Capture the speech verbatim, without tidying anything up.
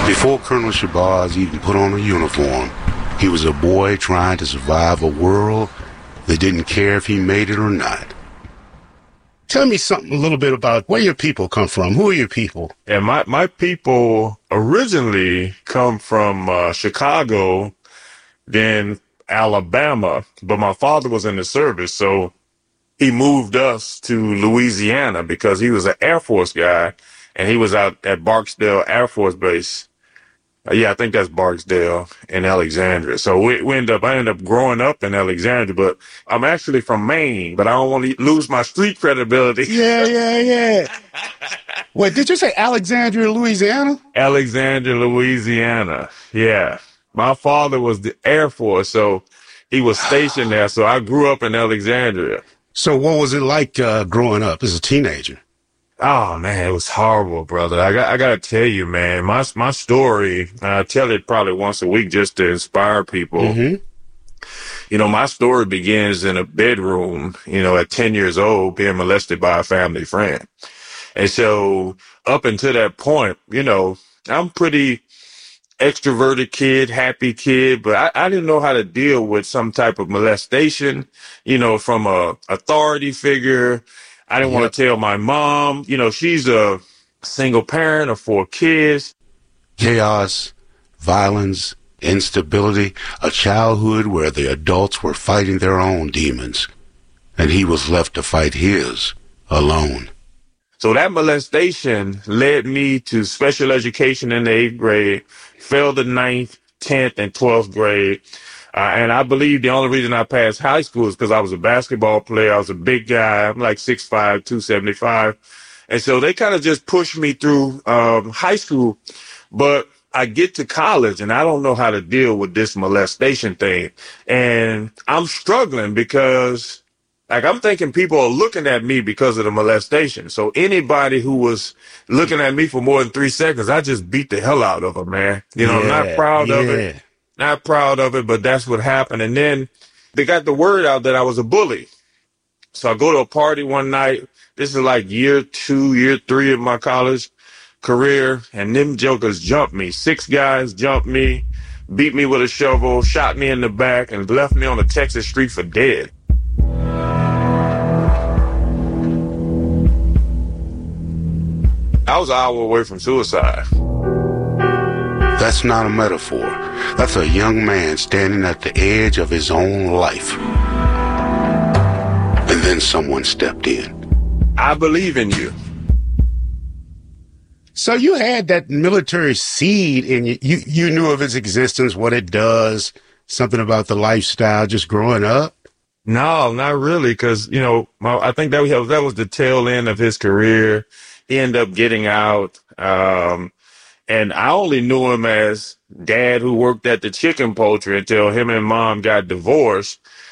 Before Colonel Shabazz even put on a uniform, he was a boy trying to survive a world that didn't care if he made it or not. Tell me something a little bit about where your people come from. Who are your people? Yeah, my, my people originally come from uh, Chicago, then Alabama, but my father was in the service, so he moved us to Louisiana because he was an Air Force guy, and he was out at Barksdale Air Force Base. Uh, yeah, I think that's Barksdale in Alexandria. So we, we ended up, I ended up growing up in Alexandria, but I'm actually from Maine, but I don't want to lose my street credibility. Yeah, yeah, yeah. Wait, did you say Alexandria, Louisiana? Alexandria, Louisiana. Yeah. My father was the Air Force, so he was stationed there. So I grew up in Alexandria. So what was it like uh, growing up as a teenager? Oh, man, it was horrible, brother. I got I got to tell you, man, my my story, I tell it probably once a week just to inspire people. Mm-hmm. You know, my story begins in a bedroom, you know, at ten years old, being molested by a family friend. And so up until that point, you know, I'm pretty extroverted kid, happy kid, but I, I didn't know how to deal with some type of molestation, you know, from a authority figure. I didn't yep. want to tell my mom, you know, she's a single parent of four kids. Chaos, violence, instability, a childhood where the adults were fighting their own demons, and he was left to fight his alone. So that molestation led me to special education in the eighth grade, failed the ninth, tenth, and twelfth grade. Uh, and I believe the only reason I passed high school is because I was a basketball player. I was a big guy. I'm like six five, two seventy-five. And so they kind of just pushed me through um, high school. But I get to college and I don't know how to deal with this molestation thing. And I'm struggling because, like, I'm thinking people are looking at me because of the molestation. So anybody who was looking at me for more than three seconds, I just beat the hell out of them, man. You know, yeah, I'm not proud yeah. of it. Not proud of it, but that's what happened. And then they got the word out that I was a bully. So I go to a party one night. This is like year two, year three of my college career. And them jokers jumped me. Six guys jumped me, beat me with a shovel, shot me in the back, and left me on a Texas street for dead. I was an hour away from suicide. That's not a metaphor. That's a young man standing at the edge of his own life. And then someone stepped in. I believe in you. So you had that military seed in you. You, you knew of its existence, what it does, something about the lifestyle just growing up? No, not really, because, you know, my, I think that was, that was the tail end of his career. He ended up getting out. Um, And I only knew him as dad who worked at the chicken poultry until him and mom got divorced.